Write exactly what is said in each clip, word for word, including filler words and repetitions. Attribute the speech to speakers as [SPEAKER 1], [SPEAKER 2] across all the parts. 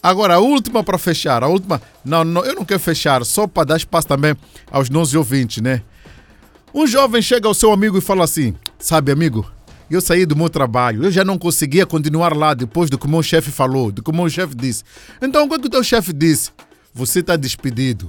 [SPEAKER 1] Agora, a última para fechar, a última... Não, não, eu não quero fechar, só para dar espaço também aos nossos ouvintes, né? Um jovem chega ao seu amigo e fala assim, sabe, amigo, eu saí do meu trabalho, eu já não conseguia continuar lá depois do que o meu chefe falou, do que o meu chefe disse. Então, o que, é que o teu chefe disse? Você está despedido.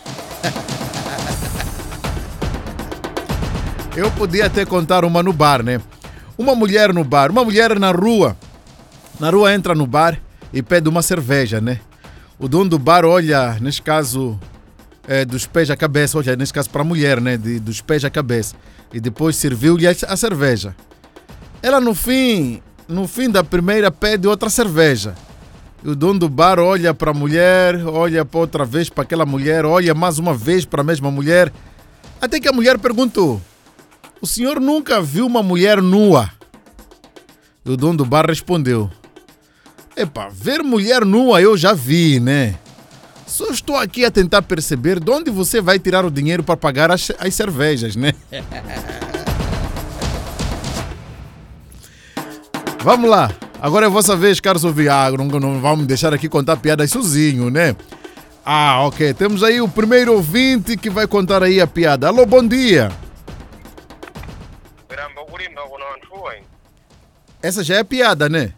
[SPEAKER 1] Eu podia até contar uma no bar, né? Uma mulher no bar, uma mulher na rua. Na rua entra no bar e pede uma cerveja, né? O dono do bar olha, neste caso... É, dos pés à cabeça, olha, nesse caso para a mulher, né? De, dos pés à cabeça. E depois serviu-lhe a, a cerveja. Ela no fim, no fim da primeira pede outra cerveja. E o dono do bar olha para a mulher, olha para outra vez para aquela mulher, olha mais uma vez para a mesma mulher. Até que a mulher perguntou, o senhor nunca viu uma mulher nua? E o dono do bar respondeu, epa, ver mulher nua eu já vi, né? Só estou aqui a tentar perceber de onde você vai tirar o dinheiro para pagar as, as cervejas, né? Vamos lá. Agora é a vossa vez, caros ouvintes. Ah, não, não vamos deixar aqui contar piadas sozinho, né? Ah, ok. Temos aí o primeiro ouvinte que vai contar aí a piada. Alô, bom dia. Essa já é piada, né?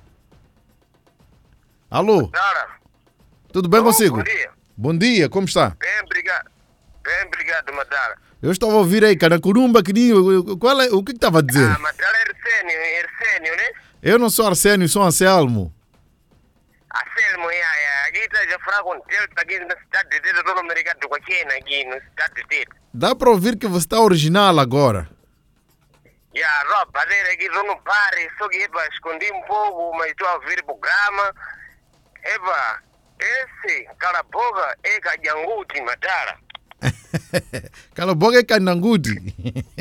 [SPEAKER 1] Alô? Tudo bem oh, consigo?
[SPEAKER 2] Bom dia.
[SPEAKER 1] Bom dia, como está?
[SPEAKER 2] Bem, obrigado. Bem, obrigado, Madara.
[SPEAKER 1] Eu estava a ouvir aí, cara, curumba, queninho. Qual é, o que estava a dizer?
[SPEAKER 2] Ah, Madara é Arsénio, é Arsénio, né?
[SPEAKER 1] Eu não sou Arsénio, sou Anselmo.
[SPEAKER 2] Anselmo, é, é. Aqui está já fraco um tempo, aqui na cidade de Deus, eu não me ligado com aqui, aqui na cidade de Deus.
[SPEAKER 1] Dá para ouvir que você está original agora.
[SPEAKER 2] Já, Rob, Madeira, aqui estou no bar, só que, eba, escondi um pouco, mas estou a ouvir o programa. Eba... Esse, cala a boca, é Cananguti, Madara.
[SPEAKER 1] Cala a boca é Cananguti.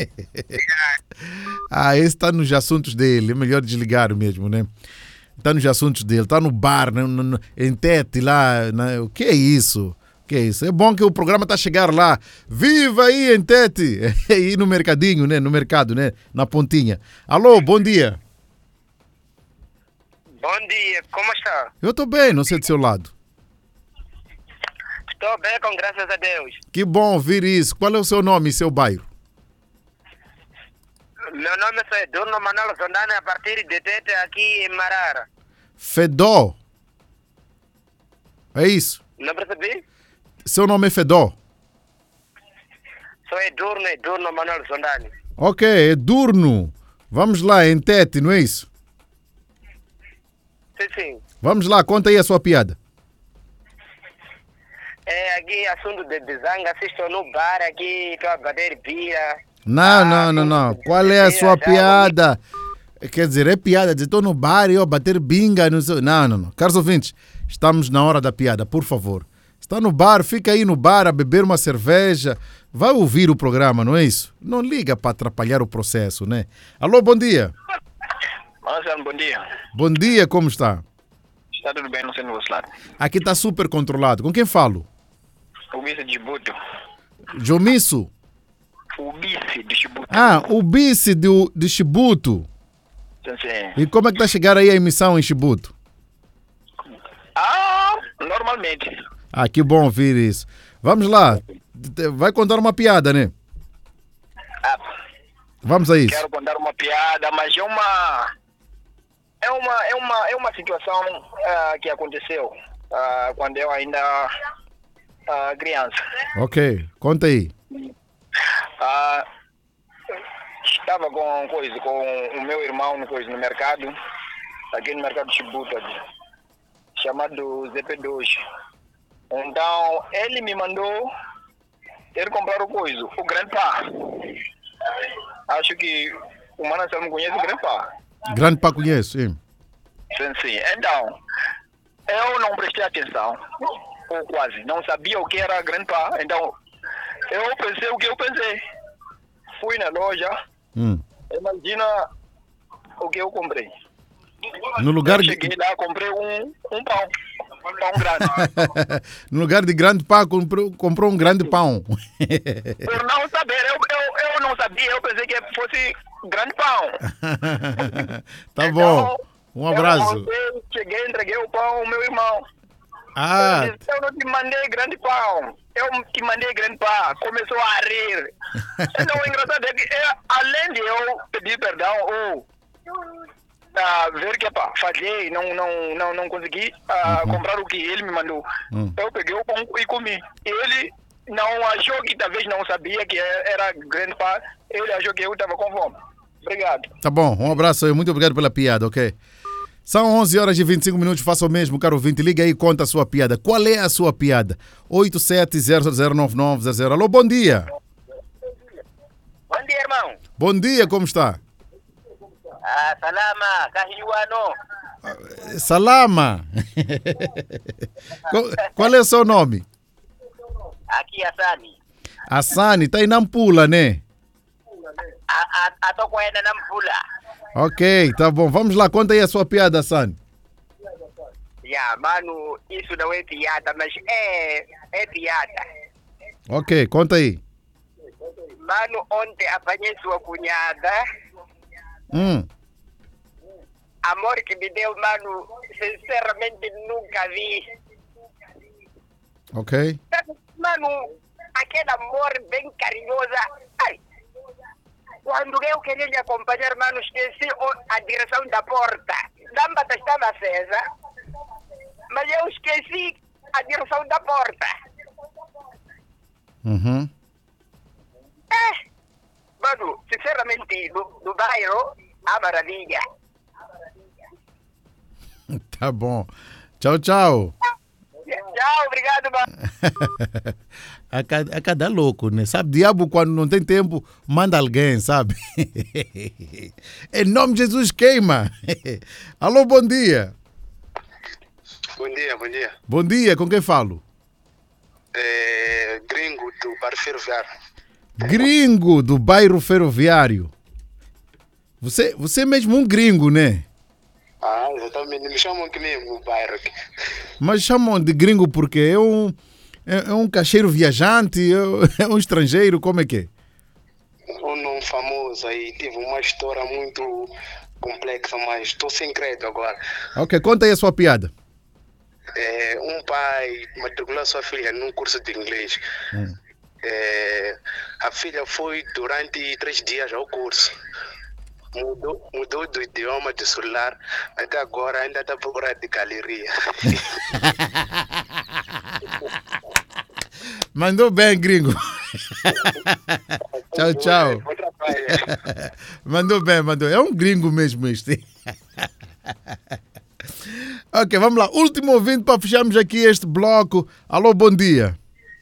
[SPEAKER 1] Ah, esse está nos assuntos dele. É melhor desligar mesmo, né? Está nos assuntos dele. Está no bar, no, no, em Tete, lá. Na... O que é isso? O que é isso? É bom que o programa está a chegar lá. Viva aí em Tete. E no mercadinho, né? No mercado, né? Na pontinha. Alô, bom dia.
[SPEAKER 2] Bom dia, como está?
[SPEAKER 1] Eu estou bem, não sei do seu lado.
[SPEAKER 2] Estou bem, com graças a Deus.
[SPEAKER 1] Que bom ouvir isso. Qual é o seu nome e seu bairro?
[SPEAKER 2] Meu nome é Fedor Manuel Zondani, a partir de Tete, aqui em Marara.
[SPEAKER 1] Fedor? É isso?
[SPEAKER 2] Não percebi?
[SPEAKER 1] Seu nome é Fedor?
[SPEAKER 2] Sou Edurno, Edurno Manuel Zondani.
[SPEAKER 1] Ok, Edurno. Vamos lá, em Tete, não é isso?
[SPEAKER 2] Sim, sim.
[SPEAKER 1] Vamos lá, conta aí a sua piada.
[SPEAKER 2] É, aqui assunto de desanga, assisto no bar, aqui estou a bater bira.
[SPEAKER 1] Não,
[SPEAKER 2] ah,
[SPEAKER 1] não, não, não. Qual é a sua piada? Quer dizer, é piada, dizer, estou no bar e eu a bater binga, não sei. Não, não, não. Caros ouvintes, estamos na hora da piada, por favor. Está no bar, fica aí no bar a beber uma cerveja, vai ouvir o programa, não é isso? Não liga para atrapalhar o processo, né? Alô, bom dia.
[SPEAKER 2] Marcelo, bom dia.
[SPEAKER 1] Bom dia, como está?
[SPEAKER 2] Está tudo bem no seu lado?
[SPEAKER 1] Aqui está super controlado. Com quem falo?
[SPEAKER 2] O vice de Chibuto.
[SPEAKER 1] Jomisso?
[SPEAKER 2] O vice de Chibuto.
[SPEAKER 1] Ah, o vice de, de Chibuto.
[SPEAKER 2] Sim, sim.
[SPEAKER 1] E como é que está a chegar aí a emissão em Chibuto?
[SPEAKER 2] Ah, normalmente.
[SPEAKER 1] Ah, que bom ouvir isso. Vamos lá. Vai contar uma piada, né?
[SPEAKER 2] Ah,
[SPEAKER 1] Vamos a isso.
[SPEAKER 2] Quero contar uma piada, mas é uma... É uma, é uma, é uma situação uh, que aconteceu uh, quando eu ainda uh, criança.
[SPEAKER 1] Ok, conta aí.
[SPEAKER 2] Uh, estava com, coisa, com o meu irmão no, coisa, no mercado, aqui no mercado de Chibuto, chamado Z P dois. Então, ele me mandou ir comprar o coisa, o Grande Pá. Acho que o Mano não conhece o Grande Pá.
[SPEAKER 1] Grande Pá conheço, sim.
[SPEAKER 2] Sim, sim. Então, eu não prestei atenção, ou quase, não sabia o que era Grande Pá. Então, eu pensei o que eu pensei. Fui na loja,
[SPEAKER 1] hum.
[SPEAKER 2] Imagina o que eu comprei.
[SPEAKER 1] No lugar
[SPEAKER 2] eu
[SPEAKER 1] de...
[SPEAKER 2] cheguei lá, comprei um, um pão, um pão grande.
[SPEAKER 1] No lugar de Grande Pá, comprou, comprou um grande pão.
[SPEAKER 2] Por não saber, eu, eu, eu não sabia, eu pensei que fosse Grande Pão.
[SPEAKER 1] Tá
[SPEAKER 2] então,
[SPEAKER 1] bom, um abraço.
[SPEAKER 2] Eu cheguei, entreguei o pão ao meu irmão.
[SPEAKER 1] Ah,
[SPEAKER 2] Eu disse, eu não te mandei grande pão. Eu te mandei grande pão. Começou a rir. Então o engraçado é que, é, além de eu pedir perdão ou ah, ver que pá, falhei, não, não, não, não consegui ah, comprar o que ele me mandou.
[SPEAKER 1] Hum.
[SPEAKER 2] Eu peguei o pão e comi. Ele não achou que talvez não sabia que era grande pão. Ele achou que eu estava com fome. Obrigado.
[SPEAKER 1] tá bom, um abraço aí, muito obrigado pela piada, ok? São onze horas e vinte e cinco minutos, faça o mesmo, caro ouvinte, liga aí e conta a sua piada. Qual é a sua piada? oito sete zero zero nove nove zero zero. Alô, bom dia.
[SPEAKER 2] Bom dia, irmão.
[SPEAKER 1] Bom dia, como está?
[SPEAKER 2] Ah, salama, kahiwano.
[SPEAKER 1] Salama. Qual, qual é o seu nome?
[SPEAKER 2] Aqui, Asani.
[SPEAKER 1] Assani, tá em Nampula, né?
[SPEAKER 2] Estou com ela na Mpula.
[SPEAKER 1] Ok, tá bom. Vamos lá, conta aí a sua piada, Assani.
[SPEAKER 2] Yeah, mano, isso não é piada, mas é, é piada.
[SPEAKER 1] Ok, conta aí.
[SPEAKER 2] Mano, ontem apanhei sua cunhada.
[SPEAKER 1] Hum,
[SPEAKER 2] Amor que me deu, mano, sinceramente nunca vi.
[SPEAKER 1] ok.
[SPEAKER 2] Mano, aquele amor bem carinhosa. Ai, quando eu queria lhe acompanhar, mano, esqueci a direção da porta. A lâmpada estava acesa, mas eu esqueci a direção da porta.
[SPEAKER 1] Uhum.
[SPEAKER 2] É, mano, sinceramente, no, no bairro, a maravilha.
[SPEAKER 1] Tá bom. Tchau, tchau.
[SPEAKER 2] Tchau, obrigado, mano.
[SPEAKER 1] a, cada, a cada louco, né? Sabe, diabo quando não tem tempo, manda alguém, sabe? Em nome de Jesus, queima. Alô, bom dia.
[SPEAKER 3] Bom dia, bom dia.
[SPEAKER 1] Bom dia, com quem falo?
[SPEAKER 3] É, gringo do Bar Ferroviário.
[SPEAKER 1] Gringo do bairro Ferroviário. Você, você é mesmo um gringo, né?
[SPEAKER 3] Ah, exatamente. Me chamam que mesmo o bairro aqui.
[SPEAKER 1] Mas chamam de gringo porque é um, é, é um caixeiro viajante, é, é um estrangeiro, como é que é?
[SPEAKER 3] Um nome famoso aí. Tive uma história muito complexa, mas estou sem crédito agora.
[SPEAKER 1] Ok, conta aí a sua piada.
[SPEAKER 3] É, um pai matriculou sua filha num curso de inglês.
[SPEAKER 1] Hum.
[SPEAKER 3] É, a filha foi durante três dias ao curso. Mudou, mudou do idioma do celular, até agora ainda está procurando de galeria.
[SPEAKER 1] Mandou bem, gringo. Tchau, tchau. Mandou bem, mandou. É um gringo mesmo este. Ok, vamos lá. Último ouvinte para fecharmos aqui este bloco. Alô, bom dia.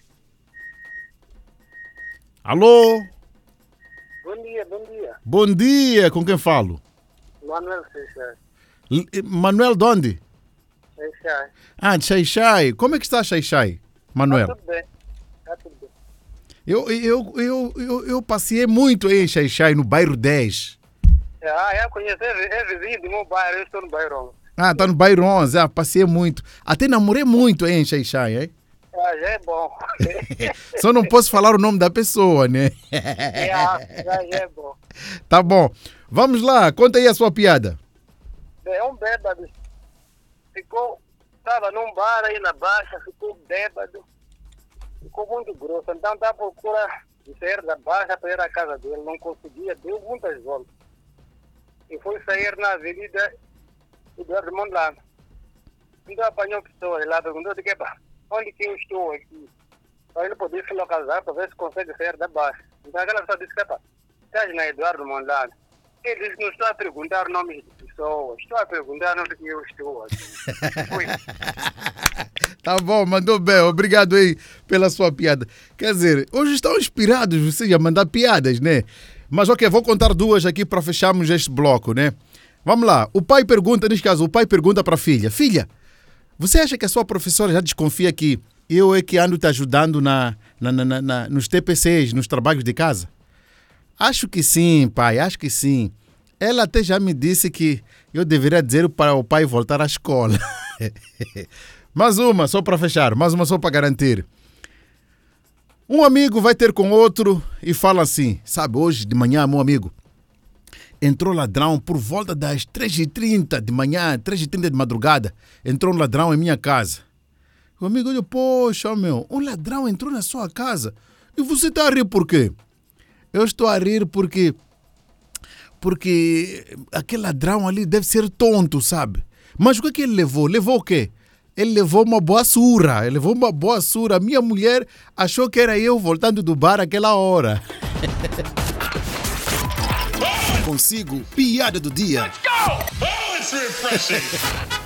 [SPEAKER 1] Alô?
[SPEAKER 2] Bom dia, bom dia.
[SPEAKER 1] Bom dia, com quem falo?
[SPEAKER 2] Manuel Seixas.
[SPEAKER 1] L- Manuel de onde?
[SPEAKER 2] Seixas.
[SPEAKER 1] Ah, de Xaixai. Como é que está Xaixai, Manuel?
[SPEAKER 2] Tá tudo bem. Tá tudo bem.
[SPEAKER 1] Eu, eu, eu, eu, eu passei muito em Xaixai, no bairro dez.
[SPEAKER 2] Ah, eu conheço, é, é vizinho do meu bairro, eu estou no bairro.
[SPEAKER 1] Ah, tá no bairro onze. Ah, passei muito. Até namorei muito em Xaixai, hein?
[SPEAKER 2] Ah, já é bom.
[SPEAKER 1] Só não posso falar o nome da pessoa, né?
[SPEAKER 2] já, já é bom.
[SPEAKER 1] Tá bom. Vamos lá, conta aí a sua piada.
[SPEAKER 2] É um bêbado. Ficou, estava num bar aí na Baixa, ficou bêbado. Ficou muito grosso. Então está à procura de sair da Baixa para ir à casa dele. Não conseguia, deu muitas voltas. E foi sair na avenida Eduardo Mondlane. Então apanhou pessoas lá, perguntou de que pá, onde que eu estou aqui? Para ele poder se localizar, para ver se consegue sair da Baixa. Então aquela pessoa disse que pá, estás na Eduardo Mondlane. Ele disse, não estou a perguntar nomes de pessoas, estou a perguntar onde que eu estou aqui. Foi.
[SPEAKER 1] Tá bom, mandou bem. Obrigado aí pela sua piada. Quer dizer, hoje estão inspirados vocês a mandar piadas, né? Mas ok, vou contar duas aqui para fecharmos este bloco, né? Vamos lá. O pai pergunta, neste caso, o pai pergunta para a filha. Filha, você acha que a sua professora já desconfia que eu é que ando te ajudando na, na, na, na, nos T P Cs, nos trabalhos de casa? Acho que sim, pai, acho que sim. Ela até já me disse que eu deveria dizer para o pai voltar à escola. Mais uma, só para fechar, mais uma só para garantir. Um amigo vai ter com outro e fala assim, sabe, hoje de manhã, meu amigo, entrou ladrão por volta das três e trinta de manhã, três e trinta de madrugada, entrou um ladrão em minha casa. O amigo olha, poxa, meu, um ladrão entrou na sua casa. E você está a rir por quê? Eu estou a rir porque... Porque aquele ladrão ali deve ser tonto, sabe? Mas o que é que ele levou? Levou o quê? Ele levou uma boa surra. Ele levou uma boa surra. Minha mulher achou que era eu voltando do bar aquela hora.
[SPEAKER 4] Consigo, piada do dia.
[SPEAKER 5] Let's go! Oh, it's refreshing.